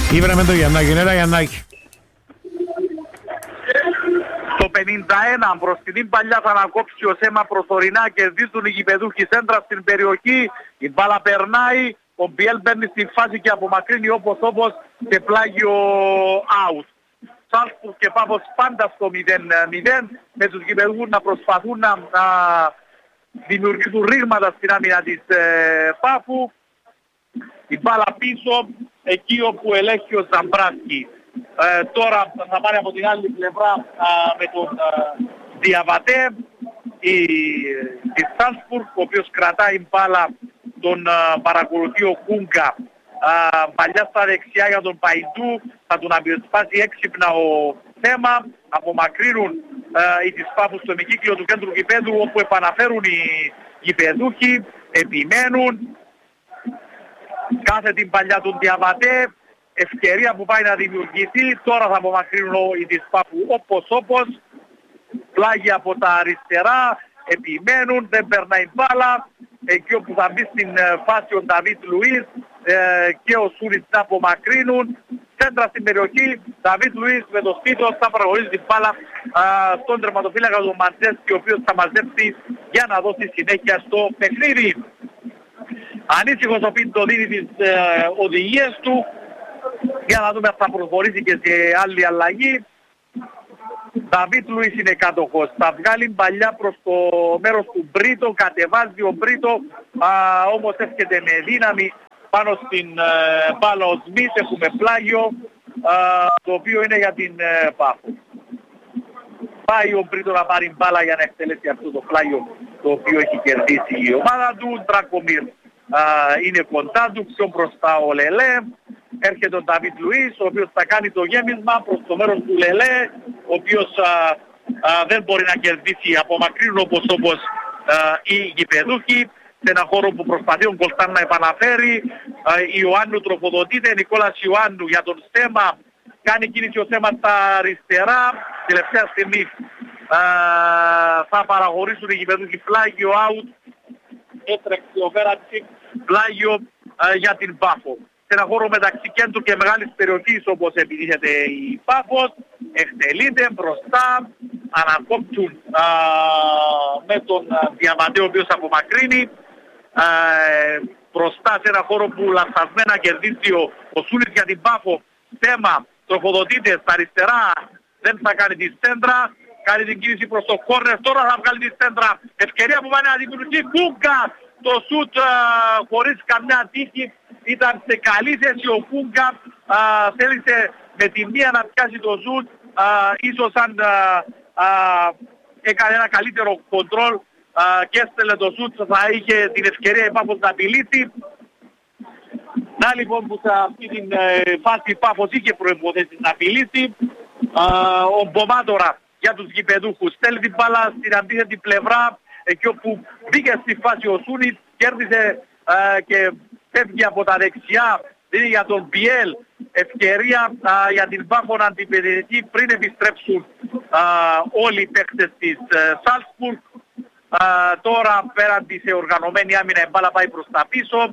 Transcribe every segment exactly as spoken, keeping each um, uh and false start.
Ήβρα με το Γιαννάκη, ναι, Γιαννάκη. Το πενήντα ένα προς την παλιά θα ανακόψει ο Σέμα προσωρινά, κερδίζουν οι γηπεδούχοι σέντρα στην περιοχή. Η μπάλα περνάει, ο Μπιέλ μπαίνει στη φάση και απομακρύνει όπως όπως και πλάγιο out. Σάλσπουργκ και Πάφος πάντα στο μηδέν μηδέν, με τους γηπεδούχους να προσπαθούν να, να δημιουργήσουν ρήγματα στην άμυνα της ε, Πάφου. Η μπάλα πίσω, εκεί όπου ελέγχει ο Ζαμπράσκι. Ε, τώρα θα πάρει από την άλλη πλευρά α, με τον Διαβατέ η, η Σάλσπουργκ, ο οποίος κρατάει μπάλα, τον α, παρακολουθεί ο Κούγκα. Παλιά στα δεξιά για τον Παϊντού, θα τον απειοσπάσει έξυπνα ο Θέμα, απομακρύνουν α, οι της Πάφου στο ημικύκλιο του κέντρου γηπέδου, όπου επαναφέρουν οι γηπεδούχοι, επιμένουν, κάθε την παλιά τον Διαβατέ. Ευκαιρία που πάει να δημιουργηθεί, τώρα θα απομακρύνουν οι της Πάφου όπως όπως, πλάγι από τα αριστερά, επιμένουν, δεν περνάει μπάλα, εκεί όπου θα μπει στην φάση ο Νταβίτ Λουίς ε, και ο Σούριτς να απομακρύνουν, σέντρα στην περιοχή, Νταβίτ Λουίς με το σπίτος θα προχωρήσει την μπάλα α, στον τερματοφύλακα του Μαντζέσκι, ο οποίος θα μαζέψει για να δώσει συνέχεια στο παιχνίδι. Ανήσυχος ο Πίντο δίνει τις ε, οδηγίες του, για να δούμε αν θα προχωρήσει και σε άλλη αλλαγή. Νταβίτ Λουίς είναι κάτοχος, θα βγάλει παλιά προς το μέρος του Μπρίτο, κατεβάζει ο Μπρίτο, α, όμως έρχεται με δύναμη πάνω στην ε, μπάλα ο Σμιτ, έχουμε πλάγιο, α, το οποίο είναι για την ε, Πάφο. Πάει ο Μπρίτο να πάρει μπάλα για να εκτελέσει αυτό το πλάγιο το οποίο έχει κερδίσει η ομάδα του. Τρακομίρ είναι κοντά του, πιο μπροστά ο Λελέ. Έρχεται ο Νταβίτ Λουίς, ο οποίος θα κάνει το γέμισμα προς το μέρος του Λελέ, ο οποίος α, α, δεν μπορεί να κερδίσει, απομακρύνουν όπως όπως α, οι γηπεδούχοι, σε ένα χώρο που προσπαθεί ο Κολτάν να επαναφέρει. Α, Ιωάννου τροφοδοτείται, Νικόλας Ιωάννου για τον Στέμα, κάνει κίνηση ο Στέμα στα αριστερά, τελευταία στιγμή α, θα παραχωρήσουν οι γηπεδούχοι, πλάγιο out, έτρεξε ο Βέρατσικ, πλάγιο α, για την Πάφο. Σε ένα χώρο μεταξύ κέντρου και μεγάλης περιοχής όπως επιτίθεται η Πάφος, εκτελείται μπροστά, ανακόπτουν α, με τον Διαμαντέ ο οποίος απομακρύνει, α, μπροστά σε ένα χώρο που λανθασμένα κερδίζει ο, ο Σούλης για την Πάφο. Θέμα, τροφοδοτείται στα αριστερά, δεν θα κάνει τη στέντρα, κάνει την κίνηση προς το κόρνερ, τώρα θα βγάλει τη στέντρα, ευκαιρία που πάει να δημιουργεί Κούγκα, το σουτ α, χωρίς καμιά τύχη. Ήταν σε καλή θέση ο Κούγκα, θέλησε με τη μία να πιάσει το ζουτ, α, ίσως αν α, α, έκανε ένα καλύτερο κοντρόλ α, και έστελε το ζουτ θα είχε την ευκαιρία η Πάφος να απειλήσει. Να λοιπόν που σε αυτή την ε, φάση η Πάφος είχε προϋποθέσεις να απειλήσει. Α, ο Μπομάτορα για τους γηπεδούχους στέλνει την μπάλα στην αντίθετη πλευρά, εκεί όπου μπήκε στη φάση ο Σούνιτ, κέρδισε α, και φεύγει από τα δεξιά, δίνει για τον Μπιέλ ευκαιρία α, για την Πάφο να αντιπαιδευτεί πριν επιστρέψουν α, όλοι οι παίκτες της Σάλσπουργκ. Τώρα πέραντι σε οργανωμένη άμυνα η μπάλα πάει προς τα πίσω.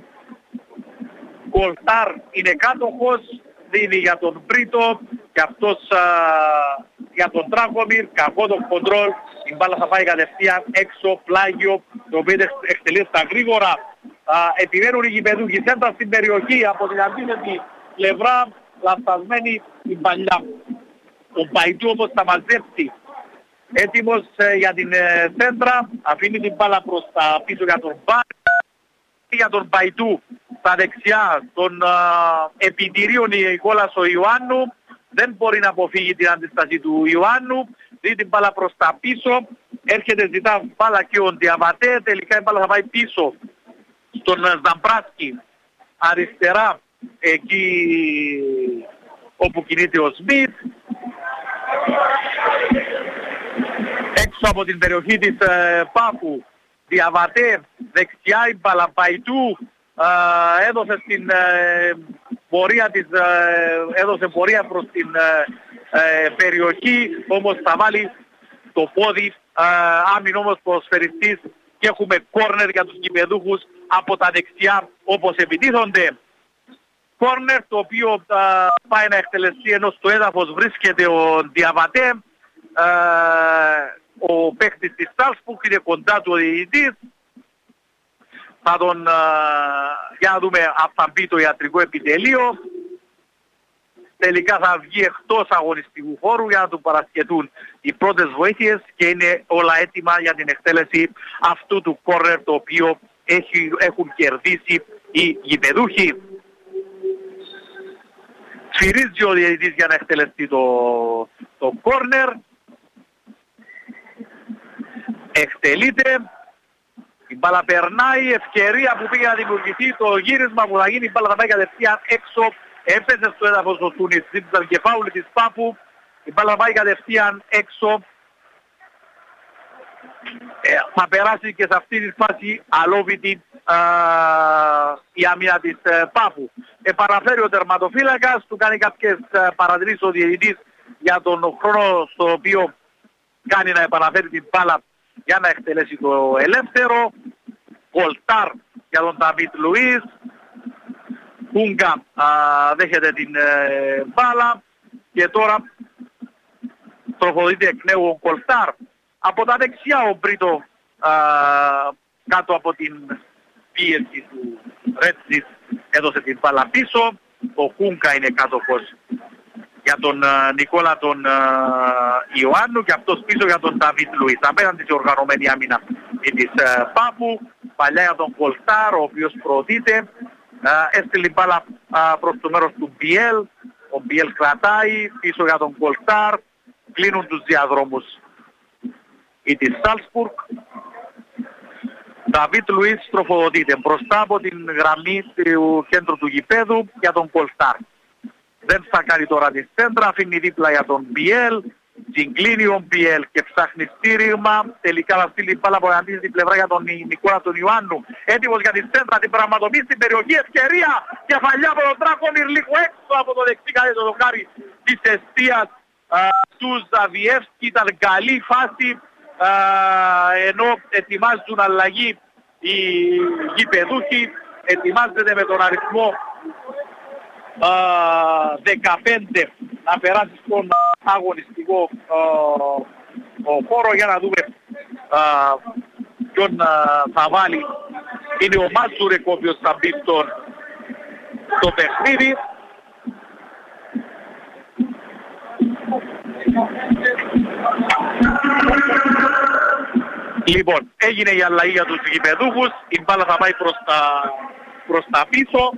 Κολτάρ είναι κάτοχος, δίνει για τον Μπρίτο και αυτός α, για τον Τράκομιρ, κακό το κοντρόλ, η μπάλα θα πάει κατευθείαν έξω, πλάγιο, το οποίο εκτελεί στα γρήγορα. Uh, επιμένουν οι γηπεδούχοι, σέντρα στην περιοχή από την αντίθετη πλευρά, λανθασμένη την παλιά. Ο Παϊτού όμως θα μαζέψει, έτοιμος uh, για την uh, σέντρα, αφήνει την μπάλα προς τα πίσω για τον Μπάρ, για τον Παϊτού στα δεξιά των uh, επιτηρίων Νικόλας ο Ιωάννου, δεν μπορεί να αποφύγει την αντίσταση του Ιωάννου, δίνει την μπάλα προς τα πίσω, έρχεται ζητά μπάλα και ο Διαβατέ, τελικά η μπάλα θα πάει πίσω στον Ζαμπράσκι αριστερά, εκεί όπου κινείται ο Σμιτ, έξω από την περιοχή της ε, Πάφου. Διαβατέ δεξιά, η μπάλα Παϊτού ε, έδωσε στην ε, πορεία της, ε, έδωσε πορεία προς την ε, ε, περιοχή, όμως θα βάλει το πόδι, ε, άμυν όμως προσφεριστής και έχουμε κόρνερ για τους γηπεδούχους από τα δεξιά όπως επιτίθονται. κόρνερ το οποίο α, πάει να εκτελεστεί ενώ στο έδαφος βρίσκεται ο Διαβατέ. Α, ο παίκτης της Σάλσμπουργκ είναι κοντά του ο διαιτητής. Θα τον, α, για να δούμε αν θα μπει το ιατρικό επιτελείο. Τελικά θα βγει εκτός αγωνιστικού χώρου για να του παρασχεθούν οι πρώτες βοήθειες και είναι όλα έτοιμα για την εκτέλεση αυτού του κόρνερ το οποίο έχει, έχουν κερδίσει οι γηπεδούχοι. Σφυρίζει ο διαιτητής για να εκτελεστεί το, το κόρνερ. Εκτελείται. Η μπάλα περνάει, ευκαιρία που πήγε να δημιουργηθεί το γύρισμα που θα γίνει, η μπάλα θα πάει κατευθείαν έξω. Έπεσε στο έδαφος ο Τούνης, ζήτησαν και φάουλ της Πάπου. Η μπάλα θα πάει κατευθείαν έξω. Ε, θα περάσει και σε αυτή τη φάση αλόβητη α, η άμυνα της ε, Πάπου. Επαναφέρει ο τερματοφύλακας, του κάνει κάποιες ε, παρατηρήσεις ο διαιτητής για τον χρόνο στο οποίο κάνει να επαναφέρει την μπάλα για να εκτελέσει το ελεύθερο. Κολτάρ για τον Νταβίτ Λουίς. Κούγκα δέχεται την ε, μπάλα και τώρα τροφοδοτείται εκ νέου ο Κολτάρ. Από τα δεξιά ο Μπρίτο α, κάτω από την πίεση του Ρέτσις έδωσε την μπάλα πίσω. Ο Κούγκα είναι κάτοχος για τον uh, Νικόλα τον uh, Ιωάννου και αυτός πίσω για τον Νταβίτ Λουίς. Απέναντι σε οργανωμένη άμυνα της uh, Πάπου, παλιά για τον Κολτάρ ο οποίος προωθείται. Uh, έστειλε μπάλα uh, προς το μέρος του Μπιέλ. Ο Μπιέλ κρατάει πίσω για τον Κολτάρ. Κλείνουν τους διαδρόμους ή της Σάλσμπουργκ. Νταβίτ Λουίς τροφοδοτείται μπροστά από την γραμμή του κέντρου του γηπέδου για τον Κολτάρ. Δεν θα κάνει τώρα τη σέντρα, αφήνει δίπλα για τον Μπιέλ. Συγκλίνει ο Μπιέλ και ψάχνει στήριγμα. Τελικά θα στείλει μπάλα από αντίστοιχη την πλευρά για τον Νικόλα τον Ιωάννου. Έτοιμος για τη σέντρα, την πραγματοποιεί στην περιοχή. Ευκαιρία, κεφαλιά από τον Τράκονιρ λίγο έξω από το δεξί κάτι το δοκάρι της εστίας α, του Ζαβιεύσκη. Ήταν καλή φάση α, ενώ ετοιμάζουν αλλαγή οι γηπεδούχοι. Ετοιμάζεται με τον αριθμό Uh, δεκαπέντε να περάσει στον αγωνιστικό uh, uh, χώρο για να δούμε uh, ποιον uh, θα βάλει. Είναι ο Μάτσουρεκ ο οποίος θα μπει στο, στο παιχνίδι. Λοιπόν, έγινε η αλλαγή για τους γηπεδούχους, η μπάλα θα πάει προς τα, προς τα πίσω.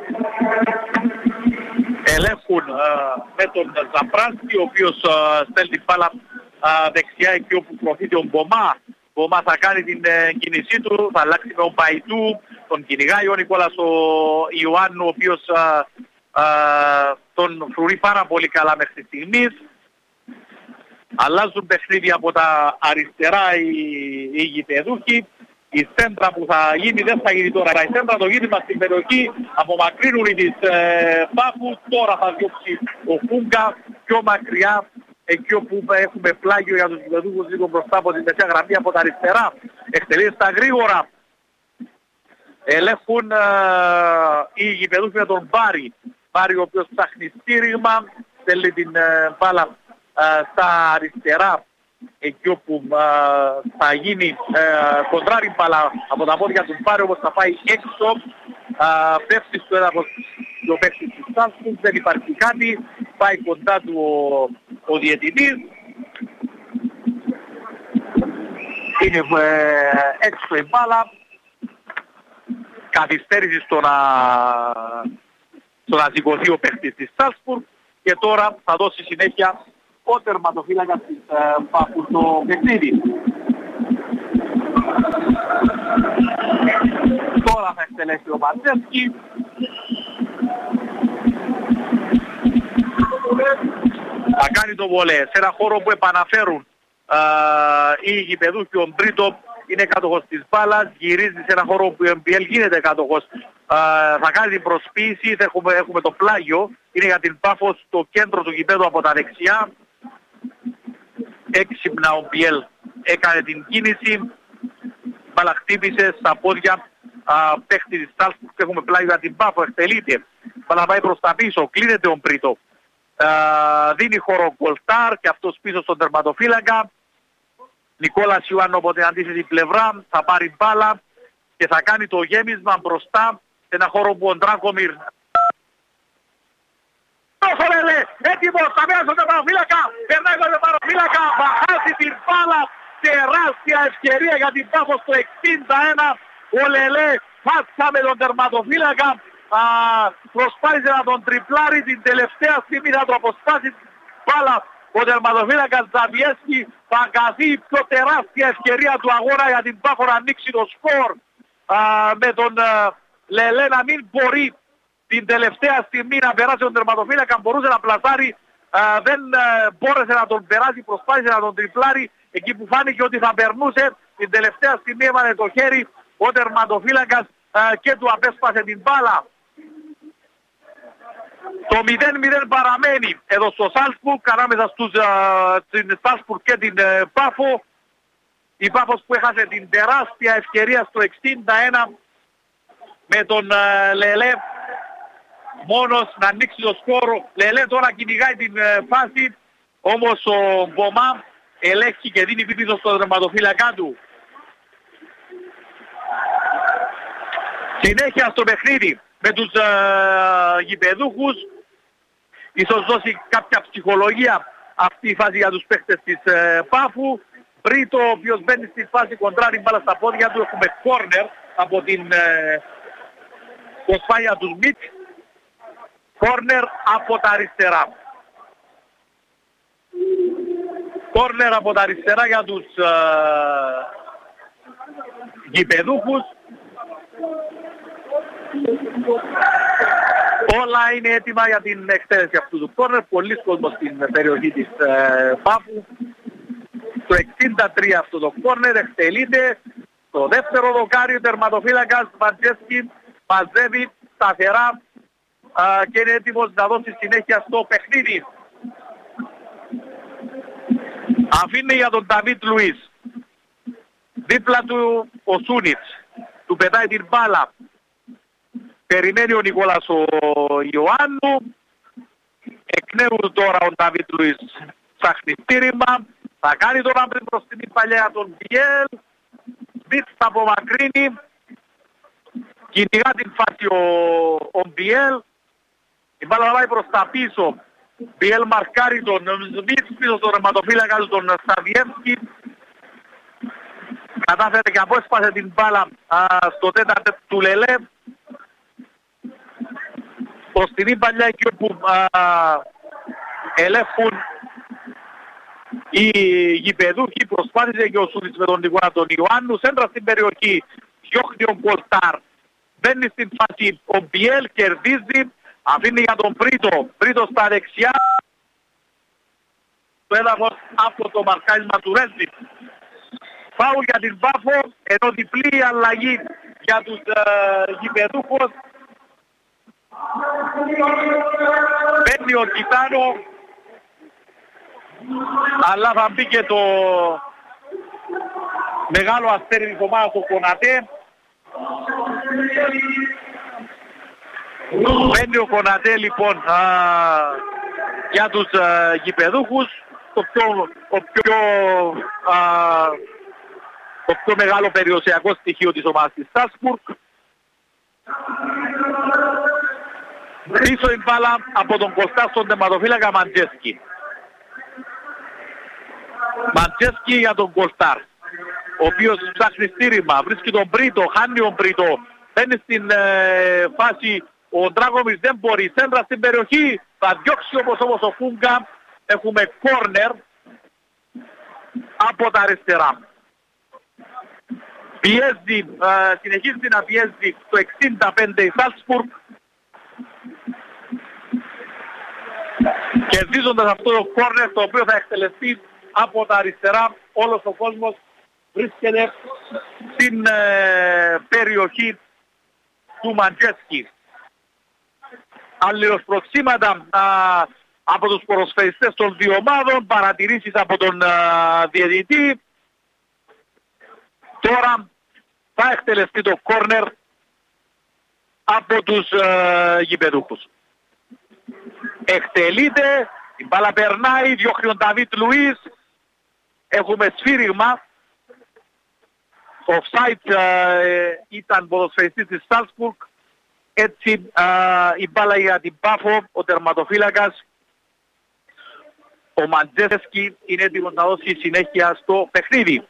Ελέγχουν uh, με τον Ζαπράνσκι ο οποίος uh, στέλνει την μπάλα uh, δεξιά εκεί όπου προωθείται ο Μπομά. Ο Μπομά θα κάνει την uh, κίνησή του, θα αλλάξει με τον Παϊτού, τον κυνηγάει ο Νικόλας ο Ιωάννου ο οποίος uh, uh, τον φρουρεί πάρα πολύ καλά μέχρι στιγμής. Αλλάζουν παιχνίδι από τα αριστερά οι, οι γηπεδούχοι. Η σέντρα που θα γίνει δεν θα γίνει τώρα. Η σέντρα το γύρισμα στην περιοχή απομακρύνουν τις ε, Πάπου. Τώρα θα διώξει ο Κούγκα πιο μακριά εκεί όπου έχουμε πλάγιο για τους γηπεδούχους λίγο μπροστά από τη μεσαία γραμμή από τα αριστερά. Εκτελεί στα γρήγορα. Ελέγχουν ε, οι γηπεδούχοι με τον Μπάρι. Μπάρι ο οποίος ψάχνει στήριγμα. Στέλνει την ε, μπάλα ε, στα αριστερά. Εκεί όπου α, θα γίνει ε, κοντράρι μπάλα από τα πόδια του Μπάρι όπως θα πάει έξω, α, πέφτει στο έδαφος το παίκτης του Σάλσμπουργκ, δεν υπάρχει κάτι, πάει κοντά του ο, ο διαιτητής. Είναι ε, έξω η μπάλα, καθυστέρηση στο να, στο να σηκωθεί ο παίκτης της Σάλσμπουργκ και τώρα θα δώσει συνέχεια ο τερματοφύλακας της ε, Πάπου στο παιχνίδι. Τώρα θα εκτελέσει ο Μαντζεύσκι. Θα κάνει το βολέ σε ένα χώρο που επαναφέρουν ε, οι γηπεδούχοι. Ο Μπρίτο είναι κάτοχος της μπάλας, γυρίζει σε ένα χώρο που ο Μπιέλ γίνεται κάτοχος. Ε, θα κάνει την προσποίηση, έχουμε, έχουμε το πλάγιο, είναι για την Πάφο στο κέντρο του γηπέδου από τα δεξιά. Έξυπνα ο Μπιέλ έκανε την κίνηση, μπάλα χτύπησε στα πόδια παίχτη της Σάλσμπουργκ και έχουμε πλάγιο για την Πάφο, εκτελείται. να πάει προς τα πίσω, κλείνεται ο Μπρίτο. Ε, δίνει χώρο Γκολτάρ και αυτός πίσω στον τερματοφύλακα. Νικόλας Ιωάννου από την αντίθετη πλευρά θα πάρει μπάλα και θα κάνει το γέμισμα μπροστά σε ένα χώρο που ο Ντράκομιρ Λελέ, έτοιμος, θα μέσα στον τερματοφύλακα, περνάει τον τερματοφύλακα, βαχάσει την μπάλα, τεράστια ευκαιρία για την Πάφο στο εξήντα ένα, ο Λελέ φάτσα με τον τερματοφύλακα, α, προσπάθησε να τον τριπλάρει, την τελευταία στιγμή θα το αποσπάσει την μπάλα ο τερματοφύλακας Ζαβιέσκι, θα καθεί η πιο τεράστια ευκαιρία του αγώνα για την Πάφο να ανοίξει το σκορ, α, με τον α, Λελέ να μην μπορεί την τελευταία στιγμή να περάσει τον τερματοφύλακα, μπορούσε να πλασάρει, α, δεν α, μπόρεσε να τον περάσει, προσπάθησε να τον τριπλάρει, εκεί που φάνηκε ότι θα περνούσε, την τελευταία στιγμή έβαλε το χέρι ο τερματοφύλακας α, και του απέσπασε την μπάλα. Το μηδέν μηδέν παραμένει εδώ στο Σάλσμπουργκ, ανάμεσα στους, α, στην Σάλσμπουργκ και την α, Πάφο. Η Πάφος που έχασε την τεράστια ευκαιρία στο εξήντα ένα με τον α, Λελέ μόνος να ανοίξει το σκόρο. Λελέ τώρα κυνηγάει την ε, φάση, όμως ο Μπομά ελέγχει και δίνει πίσω στο τερματοφύλακά του. Συνέχεια στο παιχνίδι με τους ε, γηπεδούχους, ίσως δώσει κάποια ψυχολογία αυτή η φάση για τους παίχτες της ε, Πάφου. Μπρίτο, ο οποίος μπαίνει στη φάση, κοντράρει μπάλα στα πόδια του, έχουμε κόρνερ από την ε, κοσπάνια του Σμιτ. Κόρνερ από τα αριστερά. Κόρνερ από τα αριστερά για τους ε, γηπεδούχους. Όλα είναι έτοιμα για την εκτέλεση αυτού του κόρνερ. Πολλοί κόσμος στην περιοχή της ε, Πάφου. Το εξήντα τρία αυτό το κόρνερ εκτελείται. Το δεύτερο δοκάρι, τερματοφύλακας Μαντζέσκι μαζεύει σταθερά Uh, και είναι έτοιμος να δώσει συνέχεια στο παιχνίδι. Αφήνει για τον Νταβίτ Λουίς. Δίπλα του ο Σούνιτς. Του πετάει την μπάλα. Περιμένει ο Νικόλας ο Ιωάννου. Εκ νέου τώρα ο Νταβίτ Λουίς ψάχνει στήριγμα. Θα κάνει τον άμπρι προς την παλιά τον Μπιέλ. Δίτ θα απομακρύνει. Κυνηγά την φάση ο, ο Μπιέλ. Η μπάλα θα πάει προς τα πίσω. Μπιέλ μαρκάρει τον Σμιτ πίσω στον ρεματοφύλακα του τον Σταβιέμσκι. Κατάφερε και απόσπασε την μπάλα α, στο τέταρτο του Λελέ. Προς την παλιά εκεί όπου α, ελέγχουν οι γηπεδούχοι. Προσπάθησε και ο Σούνης με τον Νικόλα τον Ιωάννου. Σέντρα στην περιοχή. Διώχνει ο Γκολτάρ. Μπαίνει στην φάση ο Μπιέλ, κερδίζει. Αφήνει για τον Πρίτο. Πρίτο στα δεξιά. Το έδαφος από το μαρκάρισμα του Ρέντζι. Φάουλ για την Πάφο, ενώ διπλή αλλαγή για τους ε, γηπεδούχους. Μπαίνει ο Κιτάνο, αλλά θα μπει και το μεγάλο αστέρι της ομάδας ο Κονατέ. Μπαίνει ο Κονατέ λοιπόν α, για τους α, γηπεδούχους, το πιο, ο πιο, α, το πιο μεγάλο περιουσιακό στοιχείο της ομάδας της Σάλσμπουργκ. Πίσω η μπάλα από τον Κωστά στον τερματοφύλακα Μαντζέσκι. Μαντζέσκι για τον Κωστάρ, ο οποίος ψάχνει στήριγμα, βρίσκει τον Πρίτο, χάνει τον Πρίτο, μπαίνει στην ε, φάση. Ο Ντράκομιρ δεν μπορεί, σέντρα στην περιοχή, θα διώξει όπως όπως ο Φούγκα. Έχουμε κόρνερ από τα αριστερά. Πιέζει, ε, συνεχίζει να πιέζει το εξήντα πέντε η Σάλσμπουργκ. Κερδίζοντας αυτό το κόρνερ, το οποίο θα εκτελεστεί από τα αριστερά. Όλος ο κόσμος βρίσκεται στην ε, περιοχή του Μαντζέσκι. Αλληλοσπροξήματα α, από τους ποδοσφαιριστές των δύο ομάδων, παρατηρήσεις από τον α, διαιτητή. Τώρα θα εκτελεστεί το κόρνερ από τους α, γηπεδούχους. εκτελείται, η μπάλα περνάει, διώχνει ο Νταβίτ Λουίς, έχουμε σφύριγμα. Offside ε, ήταν ποδοσφαιριστής της Σάλτσμπουργκ, έτσι ε, η μπάλα για την Πάφο, ο τερματοφύλακας, ο Μαντζέσκι είναι έτοιμος να δώσει συνέχεια στο παιχνίδι.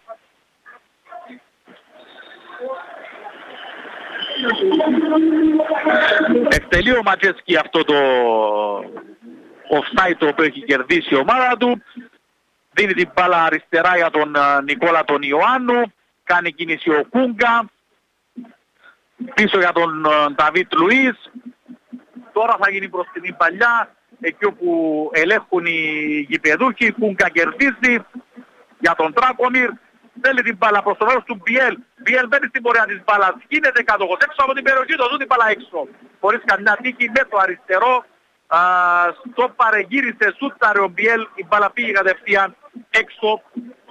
Εκτελεί ο Ματζέσκι αυτό το offside το οποίο έχει κερδίσει η ομάδα του. Δίνει την μπάλα αριστερά για τον Νικόλα τον Ιωάννου. Κάνει κίνηση ο Κούγκα. Πίσω για τον Νταβίτ Λουίς. Τώρα θα γίνει προς την παλιά. Εκεί όπου ελέγχουν οι γηπεδούχοι. Κούγκα κερδίζει για τον Τράκονιρ. Θέλει την μπάλα προς το μέρος του Μπιέλ. Μπιέλ μπαίνει στην πορεία της μπάλας. Γίνεται κάτοχος έξω από την περιοχή. Το δουν την μπάλα έξω. Χωρίς καμιά τύχη με το αριστερό. Α, στο παρεγύρισε, σούταρε ο Μπιέλ. Η μπάλα πήγε κατευθείαν έξω.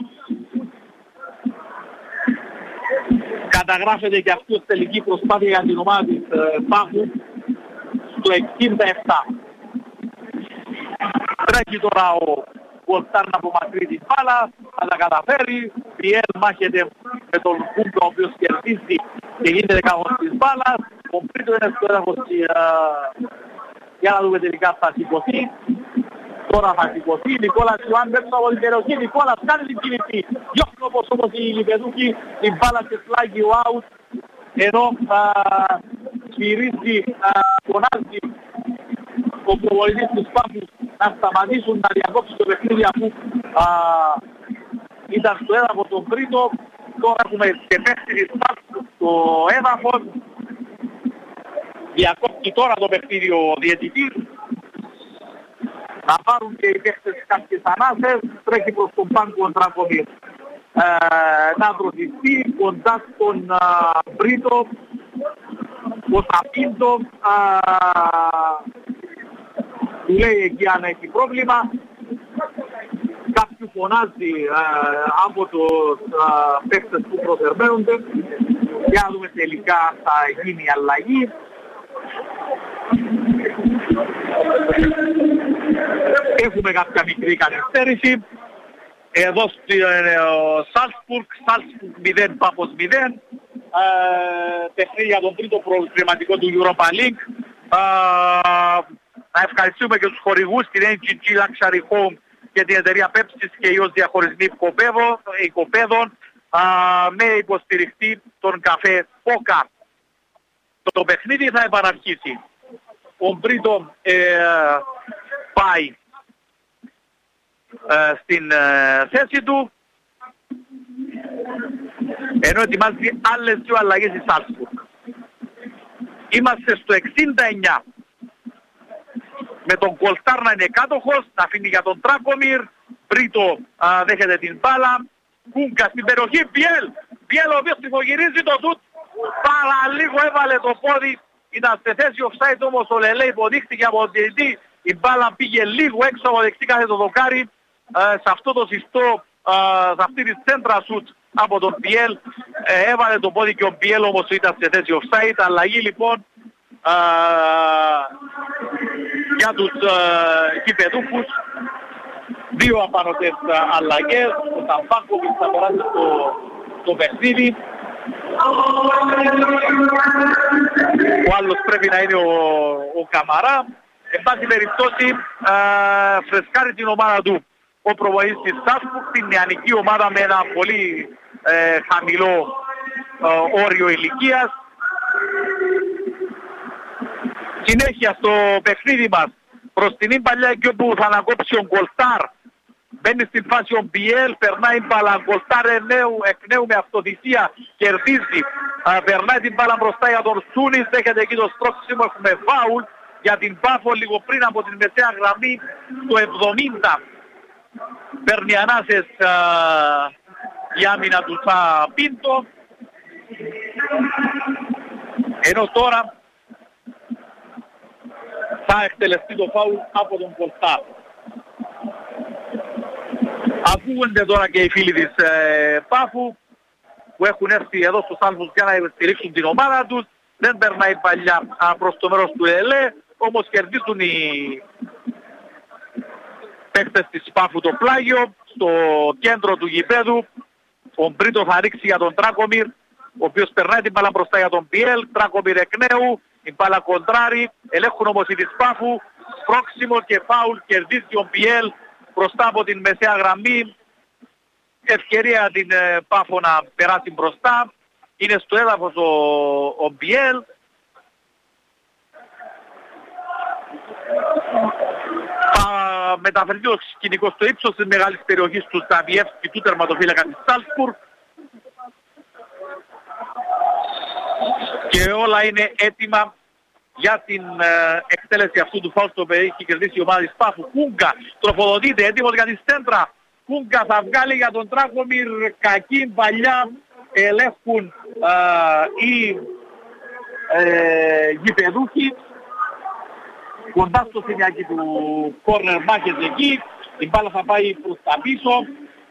Καταγράφεται και αυτή η τελική προσπάθεια για την ομάδα της ε, Πάφου στο εξήντα επτά. Τρέχει τώρα ο Κολτάρ να απομακρύνει την μπάλα, θα τα καταφέρει. Πιέλ μάχεται με τον Κούμπα ο οποίος κερδίζει και γίνεται κάπως της μπάλας. Ο Πρίτο είναι στο έδαφος για να δούμε τελικά θα σηκωθεί. Τώρα θα σηκωθεί. Νικόλας Ιωάννη έξω από την περιοχή. Νικόλας κάνει την κίνηση. Διώχνει όπως όμως οι λιπεδούκοι. Την μπάλα σε φλάγει ο out. Ενώ σφυρίζει, φωνάζει ο προπονητής της Πάφους να σταματήσουν να διακόψουν το παιχνίδι αφού α, ήταν στο έδαφος τον Πρίτο. Τώρα έχουμε και παίχτη της Πάφους στο έδαφος. Διακόπτει τώρα το παιχνίδι ο διαιτητής. Να πάρουν και οι παίχτες κάποιες ανάσες. Τρέχει προς τον πάγκο ο Τράκονιρ. Ε, να δροσιστεί κοντά στον Πρίτο. Ο Σαπίντο του λέει εκεί αν έχει πρόβλημα. Κάποιου φωνάζει α, από τους παίκτες που προσερμαίνονται. Για να δούμε τελικά θα γίνει η αλλαγή. Έχουμε κάποια μικρή καθυστέρηση. Εδώ στο Σάλτσμπουργκ, Σάλτσμπουργκ μηδέν, Πάφος μηδέν. Παιχνίδι για τον τρίτο προκριματικό του Europa League. Uh, να ευχαριστούμε και τους χορηγούς, την έιτς τζι τζι Luxury Home και την εταιρεία Pepsi και ιός διαχωρισμοί οικοπαίδων uh, με υποστηριχτή τον καφέ Πόκα. Το, το παιχνίδι θα επαναρχίσει. Ο Μπρίτο ε, πάει ε, στην ε, θέση του, ενώ ετοιμάζει άλλες δύο αλλαγές της Σάλτσμπουργκ. Είμαστε στο εξήντα εννιά. Με τον Κολτάρ να είναι κάτοχος, να αφήνει για τον Τράκονιρ. Πρίτο α, δέχεται την μπάλα. Κούγκα στην περιοχή. Πιέλ. Πιέλ ο οποίος τυφογυρίζει το σουτ. Παραλίγο έβαλε το πόδι. Ήταν σε θέση offside όμως ο Λελέ υποδείχτηκε από τον διαιτητή. Η μπάλα πήγε λίγο έξω από δεξί κάθε το δοκάρι. Α, σε αυτό το συστό, α, σε αυτή τη τσέντρα σουτ από τον Πιέλ. Ε, έβαλε το πόδι και ο Πιέλ όμως ήταν σε θέση offside. Αλλαγή λοιπόν α, για τους κυπεδούχους. Δύο απανωτές αλλαγές. Ο Ταμπάκοβιτς θα περάσει το, το παιχνίδι. Ο άλλος πρέπει να είναι ο, ο Καμαρά. Εν πάση περιπτώσει α, φρεσκάρει την ομάδα του ο προπονητής της Σάλτσμπουργκ, την νεανική ομάδα με ένα πολύ ε, χαμηλό ε, όριο ηλικίας. Συνέχεια στο παιχνίδι μας προς την παλιά εκεί όπου θα ανακόψει ο Γκολτάρ. Μπαίνει στην φάση ο Μπιέλ, περνάει μπάλα, Γκολτάρ εκ νέου με αυτοθυσία, κερδίζει. Α, περνάει την μπάλα μπροστά για τον Σούνις, δέχεται εκεί το στρόξιμο, έχουμε φάουλ για την Πάφο λίγο πριν από την μεσαία γραμμή στο εβδομήντα. Παίρνει ανάσες α, η άμυνα του Σαπίντο. Ενώ τώρα θα εκτελεστεί το φάουλ από τον Κολτάρ. Ακούγονται τώρα και οι φίλοι της ε, Πάφου που έχουν έρθει εδώ στο Σάλτσμπουργκ για να στηρίξουν την ομάδα τους. Δεν περνάει παλιά προς το μέρος του Ελέ, όμως κερδίζουν οι, παίκτες της Πάφου το πλάγιο, στο κέντρο του γηπέδου. Ο Μπρίτο θα ρίξει για τον Τράκομιρ, ο οποίος περνάει την μπάλα μπροστά για τον Πιέλ. Τράκομιρ εκ νέου, η μπάλα κοντράρει, ελέγχουν όμως οι της Πάφου. Πρόξιμο και φάουλ, κερδίζει ο Πιέλ μπροστά από την μεσαία γραμμή. Ευκαιρία την ε, Πάφο να περάσει μπροστά. Είναι στο έδαφος ο, ο Πιέλ. Θα μεταφερθεί το σκηνικό στο ύψος της μεγάλης περιοχής του Σταβιεύσκη, του τερματοφύλακα της Σάλτσμπουργκ. Και όλα είναι έτοιμα για την ε, εκτέλεση αυτού του φάουλ, το οποίο έχει κερδίσει η ομάδα της Πάφου. Κούγκα τροφοδοτείται, έτοιμος για τη σέντρα. Κούγκα θα βγάλει για τον Τράκομιρ, κακή παλιά, ελέγχουν ε, οι ε, γηπεδούχοι. Κοντά στο σημειάκι του corner market εκεί, η μπάλα θα πάει προς τα πίσω.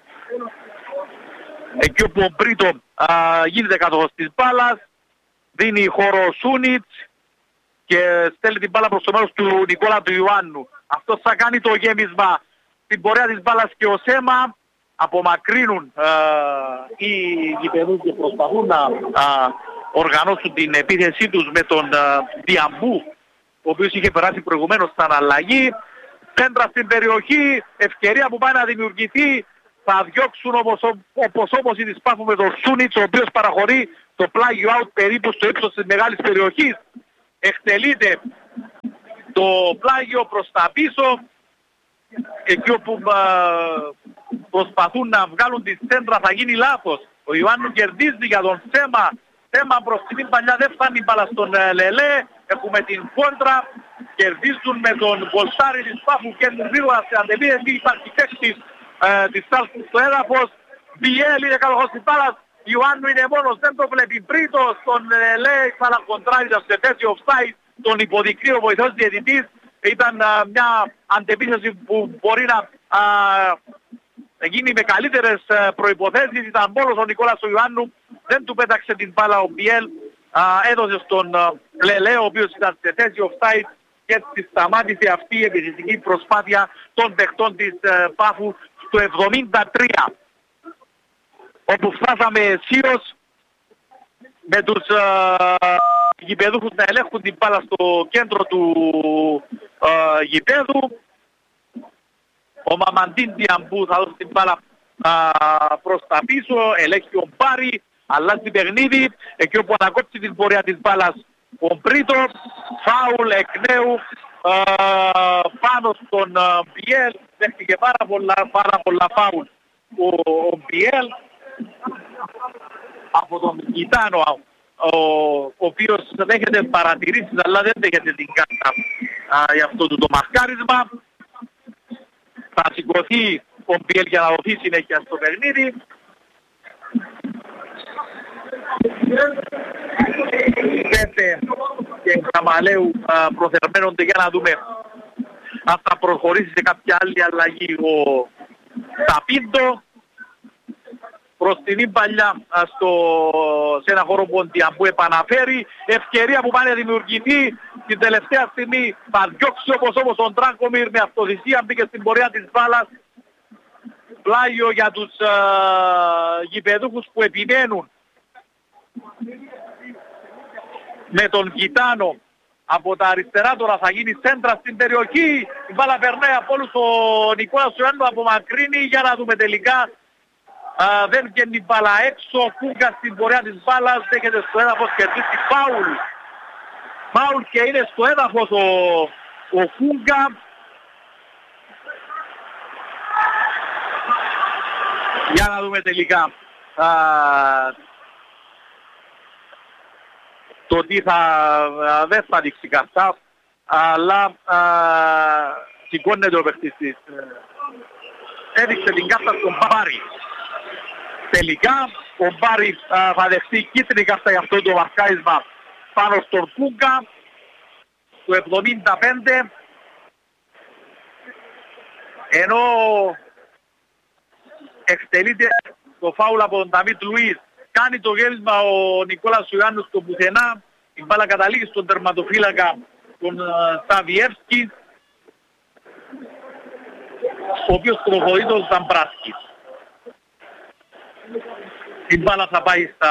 Εκεί όπου ο Μπρίτο γίνεται κατοχός της μπάλας, δίνει χώρο ο Σούνιτς και στέλνει την μπάλα προς το μέρος του Νικόλα του Ιωάννου. Αυτός θα κάνει το γέμισμα στην πορεία της μπάλας και ο Σέμα. Απομακρύνουν α, οι γηπεδούς και προσπαθούν να α, οργανώσουν την επίθεσή τους με τον α, Διαμπού, ο οποίος είχε περάσει προηγουμένως σαν αλλαγή. Σέντρα στην περιοχή, ευκαιρία που πάει να δημιουργηθεί. Θα διώξουν όπως, όπως, όπως η της Πάφου με τον Σούνιτς, ο οποίος παραχωρεί το πλάγιο out περίπου στο ύψος της μεγάλης περιοχής. Εκτελείται το πλάγιο προς τα πίσω, εκεί όπου α, προσπαθούν να βγάλουν τη σέντρα θα γίνει λάθος. Ο Ιωάννου κερδίζει για τον Σέμα. Σέμα προς την παλιά, δεν φτάνει μπάλα στον ε, Λελέ. Έχουμε την κόντρα. Κερδίζουν με τον Βολτάρη της Πάφου και την γρήγορα σε αντεπίθεση. Υπάρχει παίκτης ε, της Σάλτσμπουργκ στο έδαφος. Βιέλ είναι καλοχός της μπάλας. Ιωάννου είναι μόνος, δεν το βλέπει. Μπρίτος, τον Λελέ ξανακοντράρει σε θέση offside. Τον υποδεικνύει ο βοηθός διαιτητής. Ήταν α, μια αντεπίθεση που μπορεί να α, γίνει με καλύτερες α, προϋποθέσεις. Ήταν μόνος ο Νικόλας ο Ιωάννου. Δεν του πέταξε την μπάλα ο Μπιέλ. Α, έδωσε στον α, Λελέ, ο οποίος ήταν σε θέση offside, και έτσι σταμάτησε αυτή η επιθετική προσπάθεια των παιχτών της α, Πάφου στο εβδομήντα τρία. Όπου φτάσαμε αισίως με τους α, γηπεδούχους να ελέγχουν την μπάλα στο κέντρο του α, γηπέδου. Ο Μαμαντίν Διαμπού θα δώσει την μπάλα α, προς τα πίσω, ελέγχει ο Μπάρι, αλλάζει παιχνίδι, εκεί όπου ανακόψει την πορεία της μπάλας ο Μπρίτο, φάουλ εκ νέου α, πάνω στον Μπιέλ, δέχτηκε πάρα πολλά, πάρα πολλά φάουλ ο, ο Μπιέλ από τον Γιτάνο, ο, ο οποίος δέχεται παρατηρήσεις αλλά δεν δέχεται την κάρτα για αυτό το, το μαρκάρισμα. Θα σηκωθεί ο Μπιέλ για να δοθεί συνέχεια στο παιχνίδι. Πέτε και Καμαλέου προθερμαίνονται για να δούμε αν θα προχωρήσει σε κάποια άλλη αλλαγή ο Ταπίντο. Προς την παλιά στο, σε ένα χώρο που ο Διαμπού επαναφέρει. Ευκαιρία που πάνε να δημιουργηθεί την τελευταία στιγμή. Θα διώξει όπως όπως τον Τράκομιρ με αυτοθυσία, μπήκε στην πορεία της μπάλας. Πλάγιο για τους α, γηπεδούχους που επιμένουν με τον Γιτάνο. Από τα αριστερά τώρα θα γίνει σέντρα στην περιοχή. Η μπάλα περνάει από όλους, ο Νικόλας Ιωάννου απομακρύνει. Για να δούμε τελικά. Uh, δεν βγαίνει η μπάλα έξω, ο Κούγκα στην πορεία της μπάλας, δέχεται στο έδαφος και κερδίσει φάουλ. Φάουλ και είναι στο έδαφος ο, ο Κούγκα. Για να δούμε τελικά uh, το τι θα, uh, δεν θα δείξει καρτά, αλλά uh, σηκώνεται ο παίκτης της. Έδειξε την κάρτα στον Μπάρι. Τελικά ο Μπάρι θα δεχτεί κίτρινη κάρτα για αυτό το μαρκάρισμα πάνω στον Κούγκα το εβδομήντα πέντε, ενώ εκτελείται το φάουλ από τον Νταβίτ Λουίς. Κάνει το γέλισμα ο Νικόλας Ιωάννου στο πουθενά, η μπάλα καταλήγει στον τερματοφύλακα τον Σταβιεύσκη. ο οποίος τροφοδοτεί τον Ζαμπράσκι. Η μπάλα θα πάει στα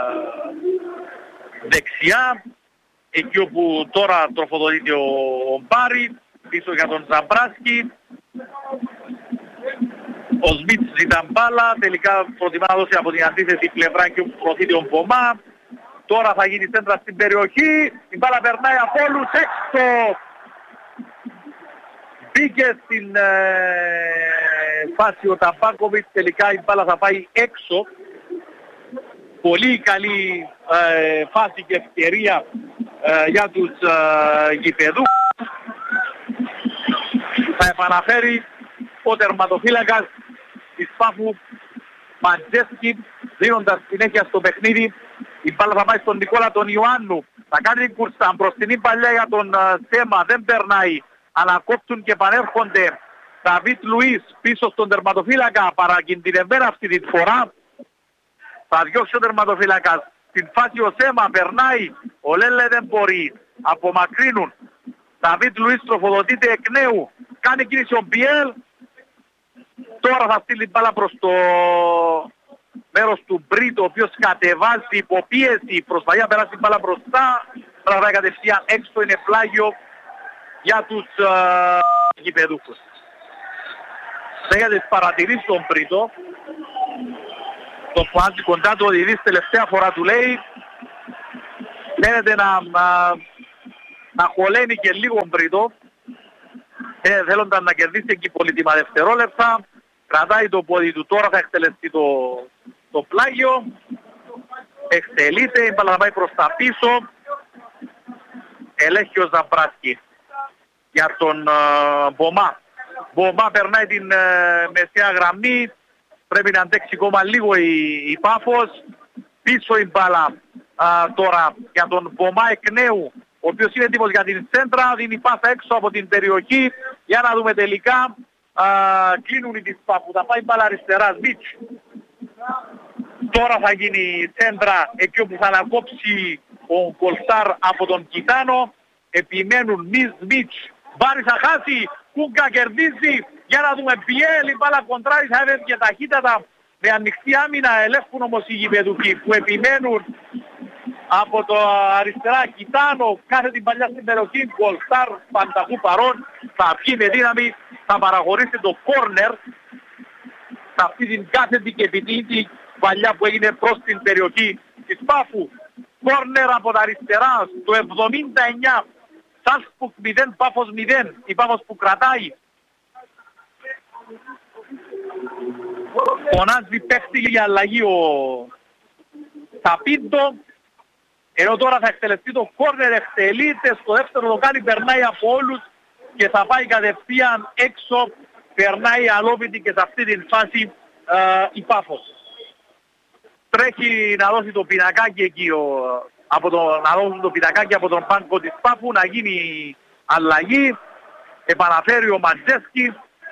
δεξιά, εκεί όπου τώρα τροφοδοτείται ο, ο Μπάρι, πίσω για τον Ζαμπράσκι. Ο Σμιτς ζητά μπάλα, τελικά προτιμά να δώσει από την αντίθεση πλευρά και όπου προωθείται ο Μπομά. Τώρα θα γίνει σέντρα στην περιοχή, η μπάλα περνάει από όλους έξω. Μπήκε στην ε, φάση ο Ταμπάκοβιτς, τελικά η μπάλα θα πάει έξω. Πολύ καλή ε, φάση και ευκαιρία ε, για τους ε, γηπεδούς. Θα επαναφέρει ο τερματοφύλακας της Πάφου Μαντζέσκι, δίνοντας συνέχεια στο παιχνίδι. Η μπάλα θα πάει στον Νικόλα τον Ιωάννου. Θα κάνει την κουρσά μπροστινή παλιά για τον uh, Σέμα. Δεν περνάει. Ανακόπτουν και επανέρχονται. Δαβίτ Λουίς πίσω στον τερματοφύλακα. Παρακινδυνευμένα αυτή τη φορά. Θα διώξει ο τερματοφύλακας. Στην φάση ο Σέμα περνάει. Ο Λέλε δεν μπορεί. Απομακρύνουν. Δαβίτ Λουίς τροφοδοτείται εκ νέου. Κάνει κίνηση ο Μπιέλ. Τώρα θα στείλει μπάλα προς το μέρος του Μπρίτο, ο οποίος κατεβάζει υποπίεση, προσπαθεί να περάσει την μπάλα μπροστά, τώρα θα κατευθείαν έξω, είναι πλάγιο για τους uh, γηπεδούχους. Για τις παρατηρήσεις τον Μπρίτο, το φάζει κοντά του ο διαιτητής τελευταία φορά του λέει, φαίνεται να, να, να χωλαίνει και λίγο ο Μπρίτο, ε, θέλονταν να κερδίσει εκεί πολύτιμα δευτερόλεπτα. Κρατάει το πόδι του, τώρα θα εκτελεστεί το, το πλάγιο. Εκτελείται, η μπάλα θα πάει προς τα πίσω. Ελέγχει ο Ζαμπράσκι για τον uh, Μπομά. Μπομά περνάει την uh, μεσαία γραμμή. Πρέπει να αντέξει ακόμα λίγο η, η Πάφος. Πίσω η μπάλα uh, τώρα για τον Μπομά εκ νέου, ο οποίος είναι έτοιμος για την σέντρα. Δίνει πάσα έξω από την περιοχή. Για να δούμε τελικά. Uh, κλείνουν οι της Πάφου, θα πάει μπάλα αριστερά, Σμιτς. Τώρα θα γίνει σέντρα εκεί όπου θα ανακόψει ο Κολστάρ από τον Κιτάνο. Επιμένουν Μις Σμιτς. Μπάρι θα χάσει, Κούγκα κερδίζει. Για να δούμε Πιέλ, η μπάλα κοντράρει, θα έβγαινε και ταχύτατα. Με ανοιχτή άμυνα ελέγχουν όμως οι γηπεδούχοι που επιμένουν από το αριστερά Κιτάνο. Κάθε την παλιά στην περιοχή, Κολστάρ πανταχού παρόν. Θα βγει με δύναμη. Θα παραχωρήσει το κόρνερ σε αυτή την κάθετη και επιτυχή παλιά που έγινε προς την περιοχή της Πάφου. Κόρνερ από τα αριστερά στο εβδομήντα εννιά. Σάλσπουργκ μηδέν, Πάφος μηδέν. Η Πάφος που κρατάει. Φωνάζει παίχτη για αλλαγή ο Σαπίντο. Ενώ τώρα θα εκτελεστεί το κόρνερ, εκτελείται στο δεύτερο δοκάρι, περνάει από όλους και θα πάει κατευθείαν έξω, περνάει αλόπιτη και σε αυτή την φάση ε, η Πάφος. Τρέχει να δώσει το πινακάκι εκεί, ο, από το, να δώσουν το πινακάκι από τον πάγκο της Πάφου, να γίνει αλλαγή. Επαναφέρει ο Μαντζέσκι.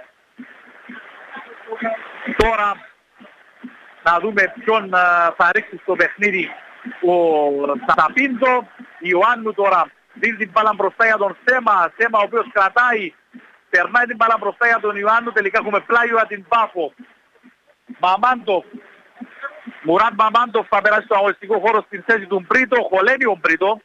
Τώρα να δούμε ποιον ε, θα ρίξει στο παιχνίδι ο Σαπίντο. Ιωάννου τώρα δίνει την μπάλα μπροστά για τον Σέμα. Σέμα ο οποίος κρατάει, περνάει την μπάλα μπροστά για τον Ιωάννου. Τελικά έχουμε πλάγιο για την Πάφο. Μαμάντοφ. Μουράτ Μαμάντοφ θα περάσει στο αγωνιστικό χώρο στην θέση του Μπρίτο. Χωλαίνει ο Μπρίτο.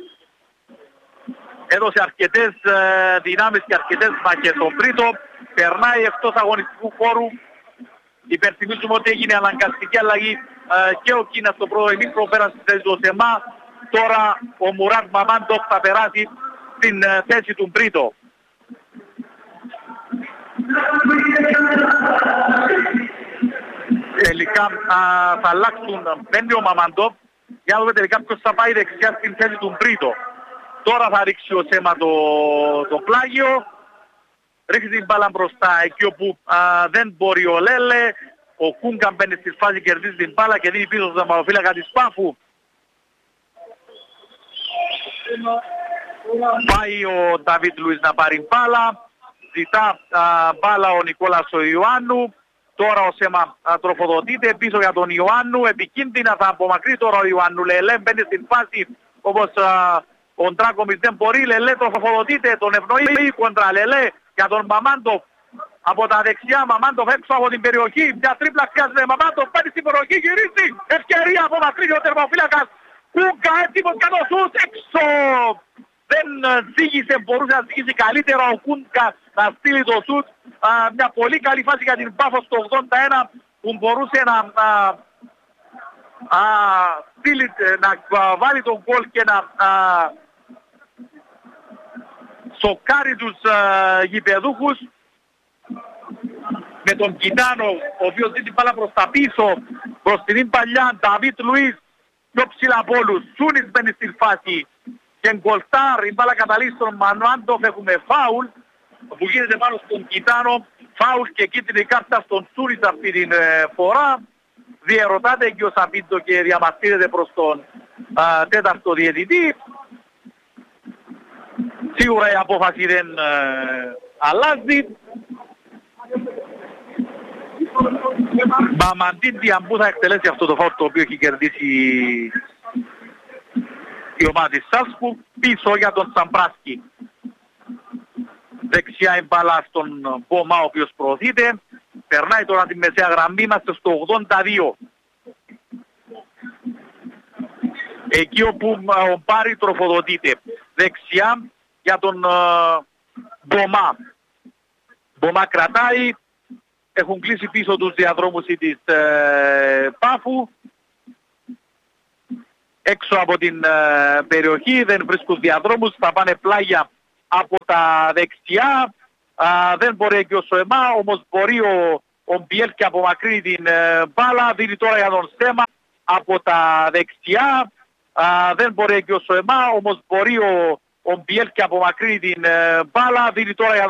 Έδωσε αρκετές ε, δυνάμεις και αρκετές μάχες ο Μπρίτο. Περνάει εκτός αγωνιστικού χώρου. Υπερθυμίζουμε ότι έγινε αναγκαστική αλλαγή ε, και ο Κίνας στο πρώτο ημίχρονο, πέρασε στη θέση του Σεμά. Τώρα ο Μουράτ Μαμάντοφ θα περάσει στην ε, θέση του Μπρίτο. Τελικά α, θα αλλάξουν πέντε ο Μαμάντοφ. Για να δούμε τελικά ποιος θα πάει δεξιά στην θέση του Μπρίτο. Τώρα θα ρίξει ο Σέμα το, το πλάγιο. Ρίξει την μπάλα μπροστά εκεί όπου α, δεν μπορεί ο Λέλε. Ο Κούγκα μπαίνει στη φάση, κερδίζει την μπάλα και δίνει πίσω στον τερματοφύλακα της Πάφου. Πάει ο Νταβίτ Λουίς να πάρει μπάλα. Ζητά α, μπάλα ο Νικόλας ο Ιωάννου. Τώρα ο Σέμα α, τροφοδοτείται πίσω για τον Ιωάννου. Επικίνδυνα θα απομακρύνει τώρα ο Ιωάννου. Λελέ μπαίνει στην φάση όπως α, ο Ντράκομις δεν μπορεί. Λελέ τροφοδοτείται. Τον ευνοεί κοντρα Λελέ για τον Μαμάντοφ. Από τα δεξιά Μαμάντοφ έξω από την περιοχή. Μια τρίπλα χρειάζεται Μαμάντοφ. Πάει στην περιοχή, γυρίζει. Ευκαιρία από μακρύνει ο τερμοφύλακας. Κούγκα έτοιμος για το σούτ έξω. Δεν ζήγησε, μπορούσε να ζήγησε καλύτερα ο Κούγκα να στείλει το σούτ. Α, μια πολύ καλή φάση για την Πάφο στο ογδόντα ένα που μπορούσε να, να, α, στείλει, να α, βάλει τον γκολ και να α, σοκάρει τους α, γηπεδούχους. Με τον Κιτάνο, ο οποίος δίνει την μπάλα προς τα πίσω, προς την παλιά, Νταβίτ Λουίς, πιο ψηλά από όλους. Σούνις μπαίνει στην φάση και γκολτάρ, η μπάλα καταλήγει στον Μανουάντοφ, έχουμε φάουλ που γίνεται πάνω στον Κιτάνο, φάουλ και κίτρινη κάρτα στον Σούνις αυτή την ε, φορά. Διερωτάται και ο Σαμπίντο και διαμαρτύρεται προς τον α, τέταρτο διαιτητή. Σίγουρα η απόφαση δεν ε, αλλάζει. Μαμαντίν Διαμπού θα εκτελέσει αυτό το φάουλ το οποίο έχει κερδίσει η ομάδα της Σάλσπουργκ. Πίσω για τον Σαμπράσκι. Δεξιά η μπάλα στον Μπομά ο οποίος προωθείται. Περνάει τώρα τη μεσαία γραμμή, είμαστε στο ογδόντα δύο. Εκεί όπου ο Μπάρι τροφοδοτείται. Δεξιά για τον Μπομά. Μπομά κρατάει. Έχουν κλείσει πίσω τους διαδρόμους της ε, Πάφου. Έξω από την ε, περιοχή δεν βρίσκουν διαδρόμους. Θα πάνε πλάγια από τα δεξιά. Α, δεν μπορεί και ο Σοεμά, όμως μπορεί ο, ο Μπιέλ και απομακρύνει την ε, μπάλα. Δίνει τώρα για τον Στέμα από τα δεξιά. Α, δεν μπορεί και ο Σοεμά, όμως μπορεί ο, ο Μπιέλ και απομακρύνει την ε, μπάλα. Δίνει τώρα για